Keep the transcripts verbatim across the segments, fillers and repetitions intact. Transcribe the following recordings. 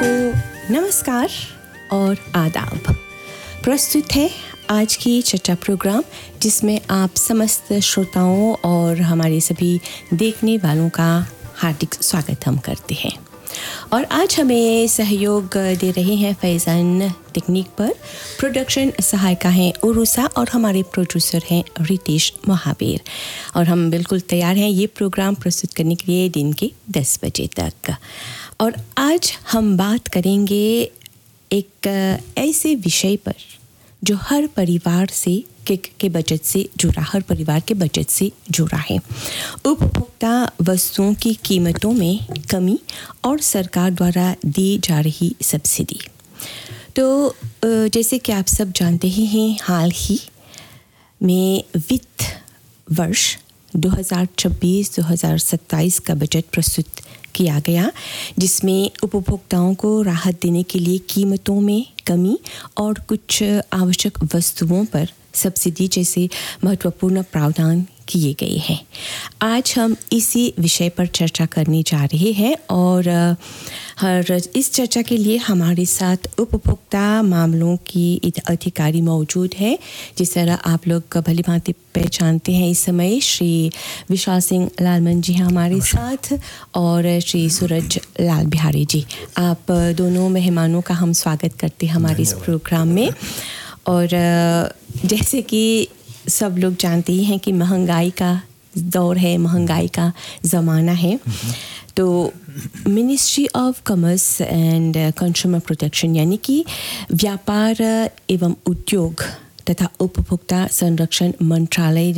को नमस्कार और आदाब। प्रस्तुत है आज की चर्चा प्रोग्राम, जिसमें आप समस्त श्रोताओं और हमारे सभी देखने वालों का हार्दिक स्वागत हम करते हैं। और आज हमें सहयोग दे रहे हैं फैज़ान टेक्निक पर, प्रोडक्शन सहायिका हैं उरुसा और हमारे प्रोड्यूसर हैं रितेश महावीर। और हम बिल्कुल तैयार हैं ये प्रोग्राम प्रस्तुत करने के लिए दिन के दस बजे तक। और आज हम बात करेंगे एक ऐसे विषय पर जो हर परिवार से के, के बजट से जुड़ा हर परिवार के बजट से जुड़ा है। उपभोक्ता वस्तुओं की कीमतों में कमी और सरकार द्वारा दी जा रही सब्सिडी। तो जैसे कि आप सब जानते ही हैं, हाल ही में वित्त वर्ष दो हज़ार छब्बीस दो हज़ार सत्ताईस का बजट प्रस्तुत किया गया, जिसमें उपभोक्ताओं को राहत देने के लिए कीमतों में कमी और कुछ आवश्यक वस्तुओं पर सब्सिडी जैसे महत्वपूर्ण प्रावधान किए गए हैं। आज हम इसी विषय पर चर्चा करने जा रहे हैं और हर इस चर्चा के लिए हमारे साथ उपभोक्ता मामलों की अधिकारी मौजूद है। जिस तरह आप लोग भली भांति पहचानते हैं, इस समय श्री विशाल सिंह लालमन जी हैं हमारे साथ और श्री सूरज लाल बिहारी जी। आप दोनों मेहमानों का हम स्वागत करते हैं हमारे इस प्रोग्राम में। और जैसे कि सब लोग जानते ही हैं कि महंगाई का दौर है, महंगाई का ज़माना है, तो ministry of commerce and consumer protection यानी कि व्यापार एवं उद्योग तथा उपभोक्ता संरक्षण मंत्रालय,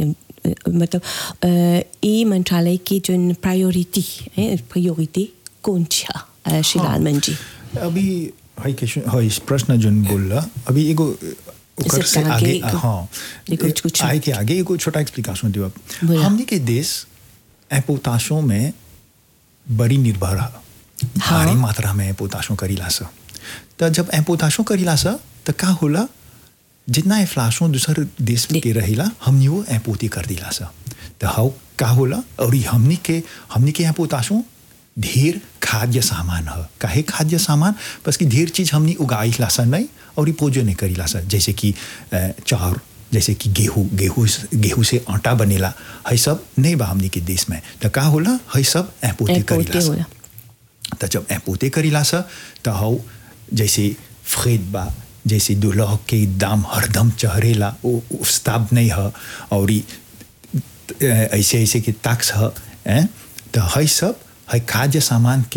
मतलब ये मंत्रालय की जो प्रायोरिटी है, प्रायोरिटी कौन सा श्री लालमन जी? अभी हाई क्वेश्चन हाई प्रश्न जो बोला अभी एगो ओकर से आगे, हाँ कुछ कुछ आए के आगे एगो छोटा एक्सप्लिकेशन दियो। हमने के देश एपोताशों में बड़ी निर्भर है, भारी हाँ। मात्रा में एपोताशों करीला सा। तो जब एपोताशों करीला सा तो का होला, जितना इफ्लाशन दूसर देश के रहेला हमने वो एपोती कर दिला सा। तो हाउ का होला, और हमने के हमने के एपोताशों ढेर खाद्य सामान है। काहे खाद्य सामान? बस कि ढेर चीज़ हमने उगाई लासा नहीं और पोजो नहीं करी लासा, जैसे कि चाउर, जैसे कि गेहूँ गेहूँ गेहूँ से आटा बनेला, है सब नहीं बा हमने के देश में। तो का होला, है सब एपोते करी लासा। तो जब एपोते करी लासा तो हाउ जैसे फ्रेड बा, जैसे दुल्हा के दाम हरदम चढ़ेला, वो उस्ताब नहीं है, और ऐसे ऐसे के टैक्स है। तो है सब है खाद्य सामान के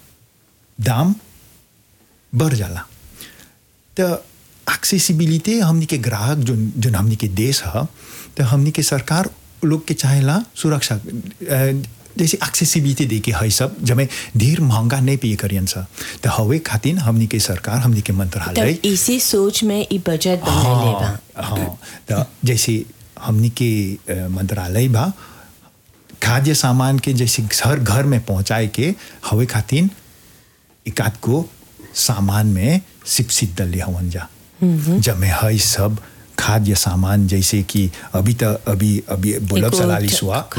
दाम बढ़ जाला। तो एक्सेसिबिलिटी हमनी के ग्राहक जो जो हमनी के देश है, तो हमनी के सरकार लोग के चाहेला सुरक्षा जैसे एक्सेसिबिलिटी दे के है सब, जब ढेर महंगा नहीं पे करियन सा। तो हवे खातिर हमनी के सरकार हमनी के मंत्रालय इसी सोच में ई बजट बनाले बा। हाँ, तो जैसे हमनी के मंत्रालय बा खाद्य सामान के जैसे हर घर में पहुंचाए के हवे खातिर एक आध को सामान में सिपसिप डले हवन जा। जब में है सब खाद्य सामान, जैसे कि अभी तो अभी अभी बुलब सलाली सुआ